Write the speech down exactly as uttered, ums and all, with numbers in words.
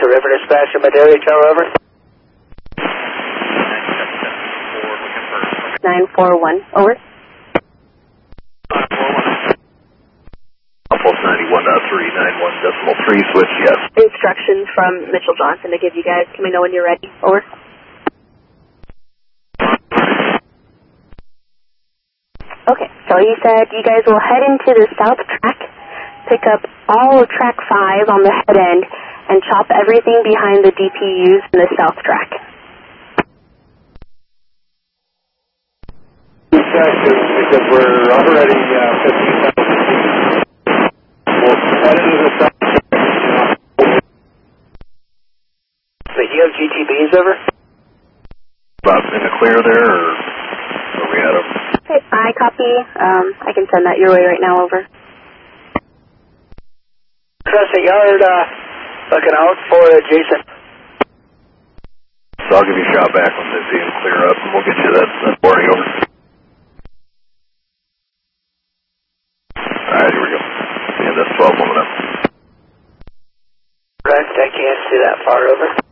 Mesa River dispatch in Madera Tower, over. nine four one, over. Pulse ninety-one point three, ninety-one decimal three, switch, yes. Instructions from Mitchell Johnson to give you guys. Let me know when you're ready, over. Okay, so you said you guys will head into the south track, pick up all of track five on the head end, and chop everything behind the D P Us in the south track. Because we're already uh, fifteen thousand feet. We'll head into the south track. So you have G T Bs, over? About in the clear there, or where we at them? Okay, I copy. Um, I can send that your way right now, over. Crescent Yard, uh, looking out for adjacent. So I'll give you a shot back once I see him clear up, and we'll get you that, that boarding over. Alright, here we go. And that's twelve coming up. Correct, I can't see that far, over.